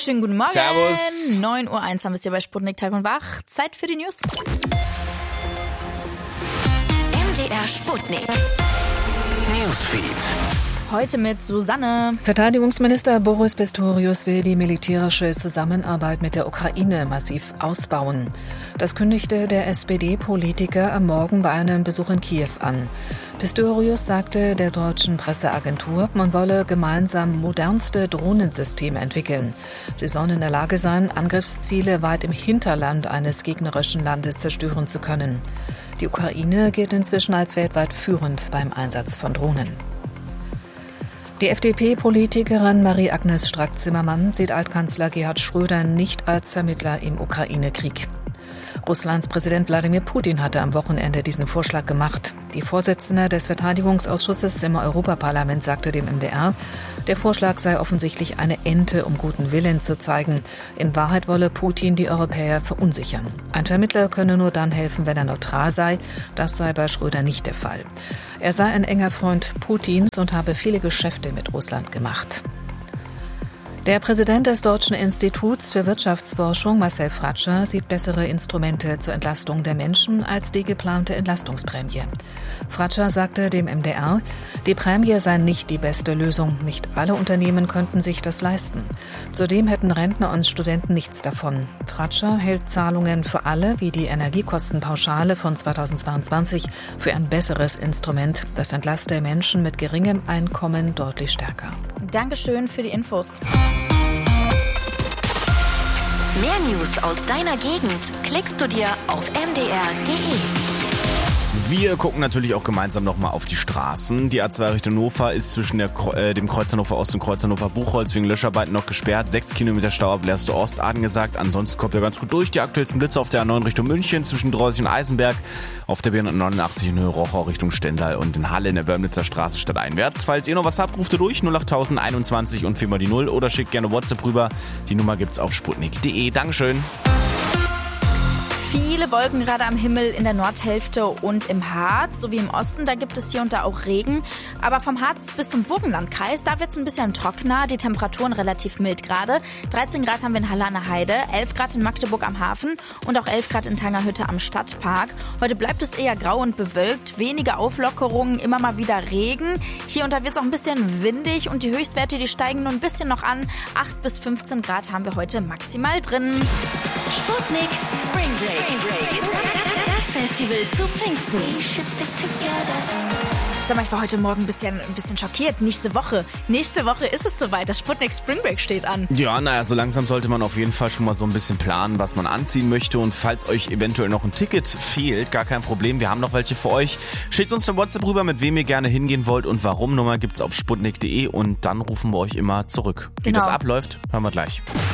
Schönen guten Morgen. Servus. 9:01 Uhr haben wir es hier bei Sputnik Tag und Wach. Zeit für die News. MDR Sputnik. Newsfeed. Heute mit Susanne. Verteidigungsminister Boris Pistorius will die militärische Zusammenarbeit mit der Ukraine massiv ausbauen. Das kündigte der SPD-Politiker am Morgen bei einem Besuch in Kiew an. Pistorius sagte der deutschen Presseagentur, man wolle gemeinsam modernste Drohnensysteme entwickeln. Sie sollen in der Lage sein, Angriffsziele weit im Hinterland eines gegnerischen Landes zerstören zu können. Die Ukraine gilt inzwischen als weltweit führend beim Einsatz von Drohnen. Die FDP-Politikerin Marie-Agnes Strack-Zimmermann sieht Altkanzler Gerhard Schröder nicht als Vermittler im Ukraine-Krieg. Russlands Präsident Wladimir Putin hatte am Wochenende diesen Vorschlag gemacht. Die Vorsitzende des Verteidigungsausschusses im Europaparlament sagte dem MDR, der Vorschlag sei offensichtlich eine Ente, um guten Willen zu zeigen. In Wahrheit wolle Putin die Europäer verunsichern. Ein Vermittler könne nur dann helfen, wenn er neutral sei. Das sei bei Schröder nicht der Fall. Er sei ein enger Freund Putins und habe viele Geschäfte mit Russland gemacht. Der Präsident des Deutschen Instituts für Wirtschaftsforschung, Marcel Fratscher, sieht bessere Instrumente zur Entlastung der Menschen als die geplante Entlastungsprämie. Fratscher sagte dem MDR, die Prämie sei nicht die beste Lösung. Nicht alle Unternehmen könnten sich das leisten. Zudem hätten Rentner und Studenten nichts davon. Fratscher hält Zahlungen für alle, wie die Energiekostenpauschale von 2022, für ein besseres Instrument. Das entlaste Menschen mit geringem Einkommen deutlich stärker. Dankeschön für die Infos. Mehr News aus deiner Gegend klickst du dir auf mdr.de. Wir gucken natürlich auch gemeinsam nochmal auf die Straßen. Die A2 Richtung Hannover ist zwischen dem Kreuz Hannover Ost und Kreuz Hannover Buchholz wegen Löscharbeiten noch gesperrt. 6 Kilometer Stau ab Leerste Ost, angesagt. Ansonsten kommt er ganz gut durch. Die aktuellsten Blitze auf der A9 Richtung München zwischen Drossig und Eisenberg. Auf der B189 in Höhe Rochau Richtung Stendal und in Halle in der Wörmlitzer Straße stadteinwärts. Falls ihr noch was habt, ruft ihr durch 08021 und 4 mal die 0 oder schickt gerne WhatsApp rüber. Die Nummer gibt's auf sputnik.de. Dankeschön. Viele Wolken gerade am Himmel in der Nordhälfte und im Harz, sowie im Osten. Da gibt es hier und da auch Regen. Aber vom Harz bis zum Burgenlandkreis, da wird es ein bisschen trockener. Die Temperaturen relativ mild gerade. 13 Grad haben wir in Halle an der Heide, 11 Grad in Magdeburg am Hafen und auch 11 Grad in Tangerhütte am Stadtpark. Heute bleibt es eher grau und bewölkt. Wenige Auflockerungen, immer mal wieder Regen. Hier und da wird es auch ein bisschen windig und die Höchstwerte, die steigen nur ein bisschen noch an. 8 bis 15 Grad haben wir heute maximal drin. Sputnik Spring Break. Das Festival zu Pfingsten. Sag mal, ich war heute Morgen ein bisschen schockiert. Nächste Woche ist es soweit. Das Sputnik Spring Break steht an. Ja, naja, so langsam sollte man auf jeden Fall schon mal so ein bisschen planen, was man anziehen möchte. Und falls euch eventuell noch ein Ticket fehlt, gar kein Problem. Wir haben noch welche für euch. Schickt uns eine WhatsApp rüber, mit wem ihr gerne hingehen wollt und warum. Nummer gibt's auf sputnik.de und dann rufen wir euch immer zurück. Wie das abläuft, hören wir gleich.